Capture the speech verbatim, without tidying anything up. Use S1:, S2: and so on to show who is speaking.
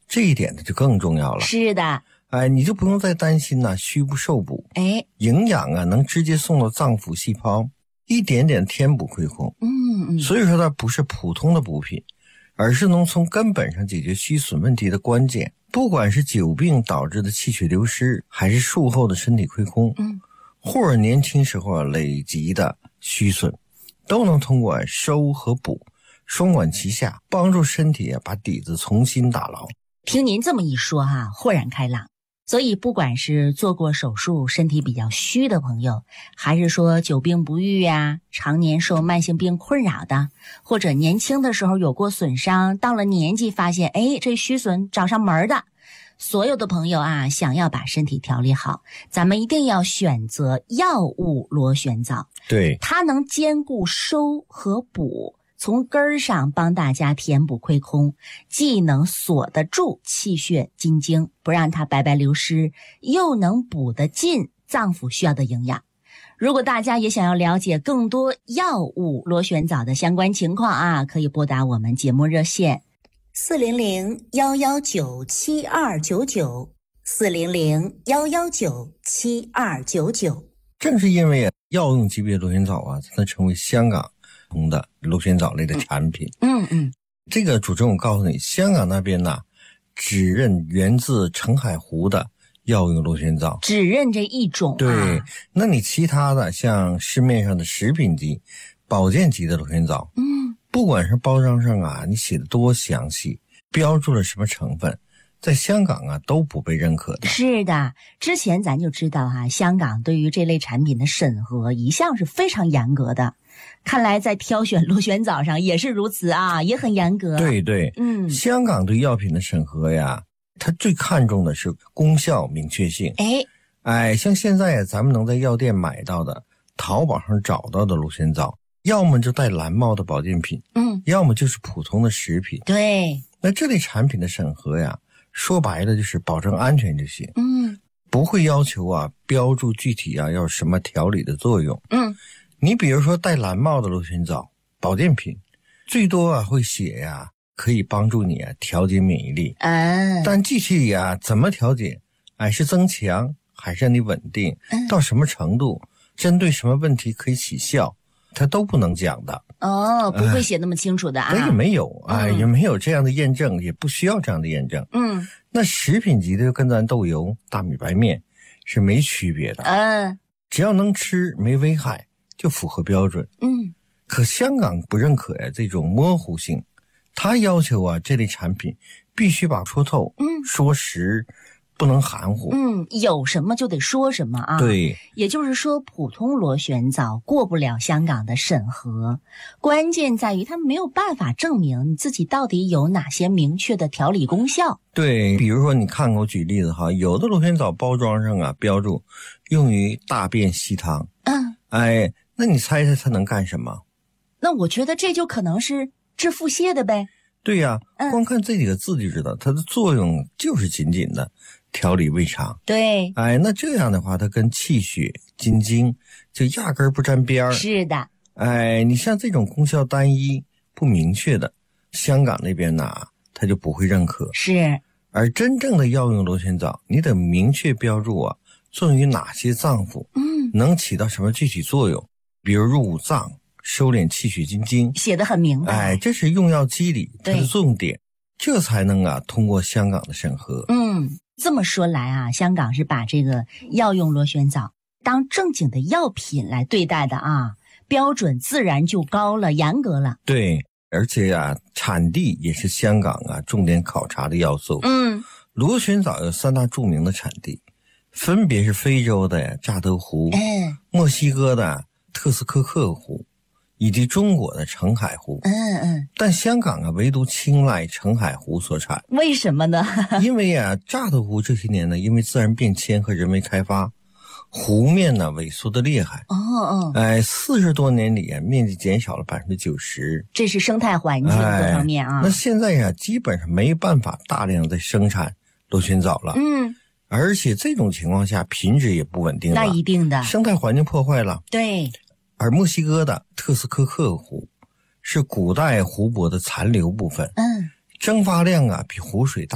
S1: 这一点呢就更重要了。
S2: 是的，
S1: 哎，你就不用再担心呐、啊、虚不受补，
S2: 哎，
S1: 营养啊能直接送到脏腑细胞，一点点填补亏空。
S2: 嗯嗯，
S1: 所以说它不是普通的补品，而是能从根本上解决虚损问题的关键。不管是久病导致的气血流失，还是术后的身体亏空，
S2: 嗯，
S1: 或者年轻时候累积的虚损，都能通过收和补双管齐下，帮助身体啊把底子重新打牢。
S2: 听您这么一说哈、啊，豁然开朗。所以不管是做过手术身体比较虚的朋友，还是说久病不愈呀、常年受慢性病困扰的，或者年轻的时候有过损伤，到了年纪发现哎这虚损找上门的，所有的朋友啊，想要把身体调理好，咱们一定要选择药物螺旋藻。
S1: 对，
S2: 它能兼顾收和补，从根儿上帮大家填补亏空，既能锁得住气血津精，不让它白白流失，又能补得进脏腑需要的营养。如果大家也想要了解更多药物螺旋藻的相关情况啊，可以拨打我们节目热线四零零幺幺九七二九九四零零幺幺九七二九九。
S1: 正是因为啊药用级别螺旋藻啊，才能成为香港红的螺旋藻类的产品。
S2: 嗯嗯，
S1: 这个主持人我告诉你，香港那边呢，只认源自澄海湖的药用螺旋藻，
S2: 只认这一种、啊。
S1: 对，那你其他的像市面上的食品级、保健级的螺旋藻，
S2: 嗯，
S1: 不管是包装上啊，你写的多详细，标注了什么成分，在香港啊都不被认可的。
S2: 是的，之前咱就知道哈、啊，香港对于这类产品的审核一向是非常严格的。看来在挑选螺旋藻上也是如此啊，也很严格。
S1: 对对，
S2: 嗯，
S1: 香港对药品的审核呀，它最看重的是功效明确性。
S2: 哎
S1: 哎，像现在咱们能在药店买到的、淘宝上找到的螺旋藻，要么就带蓝帽的保健品，
S2: 嗯，
S1: 要么就是普通的食品。
S2: 对，
S1: 那这类产品的审核呀，说白了就是保证安全就行，
S2: 嗯，
S1: 不会要求啊标注具体啊要什么调理的作用。
S2: 嗯，
S1: 你比如说带蓝帽的螺旋藻保健品，最多啊会写呀可以帮助你啊调节免疫力，
S2: 嗯，
S1: 但具体啊怎么调节，哎是增强还是让你稳定，
S2: 嗯，
S1: 到什么程度，针对什么问题可以起效，它都不能讲的。
S2: 哦，不会写那么清楚的啊。
S1: 那也没有啊、哎
S2: 嗯，
S1: 也没有这样的验证，也不需要这样的验证。
S2: 嗯，
S1: 那食品级的就跟咱豆油、大米、白面是没区别的，
S2: 嗯，
S1: 只要能吃没危害就符合标准。
S2: 嗯，
S1: 可香港不认可呀这种模糊性，他要求啊这类产品必须把说透，
S2: 嗯，
S1: 说实，不能含糊。
S2: 嗯，有什么就得说什么啊。
S1: 对，
S2: 也就是说普通螺旋藻过不了香港的审核，关键在于它没有办法证明你自己到底有哪些明确的调理功效。
S1: 对，比如说你看我举例子哈，有的螺旋藻包装上啊标注用于大便稀汤，
S2: 嗯，
S1: 哎，那你猜猜它能干什么？
S2: 那我觉得这就可能是治腹泻的呗。
S1: 对呀、
S2: 嗯，
S1: 光看这几个字就知道它的作用就是仅仅的调理胃肠。
S2: 对，
S1: 哎，那这样的话它跟气血津精就压根儿不沾边儿。
S2: 是的。
S1: 哎，你像这种功效单一不明确的，香港那边呢它就不会认可。
S2: 是，
S1: 而真正的药用螺旋藻，你得明确标注啊作用于哪些脏腑，
S2: 嗯，
S1: 能起到什么具体作用，比如入五脏收敛气血津精，
S2: 写得很明白。
S1: 哎，这是用药机理它的作用点，这才能啊通过香港的审核。
S2: 嗯，这么说来啊，香港是把这个药用螺旋藻当正经的药品来对待的啊，标准自然就高了，严格了。
S1: 对，而且啊产地也是香港啊重点考察的要素。
S2: 嗯，
S1: 螺旋藻有三大著名的产地，分别是非洲的乍得湖、
S2: 嗯，
S1: 墨西哥的特斯科克湖，以及中国的澄海湖。
S2: 嗯嗯，
S1: 但香港啊唯独青睐澄海湖所产。
S2: 为什么呢？
S1: 因为啊乍得湖这些年呢因为自然变迁和人为开发，湖面呢萎缩的厉害。
S2: 哦哦，
S1: 哎，四十多年里啊面积减小了百分之九十。
S2: 这是生态环境各方面啊。
S1: 哎、那现在呀、啊、基本上没办法大量的生产螺旋藻了。
S2: 嗯，
S1: 而且这种情况下品质也不稳定了。
S2: 那一定的，
S1: 生态环境破坏了。
S2: 对。
S1: 而墨西哥的特斯科克湖是古代湖泊的残留部分，
S2: 嗯，
S1: 蒸发量啊比湖水大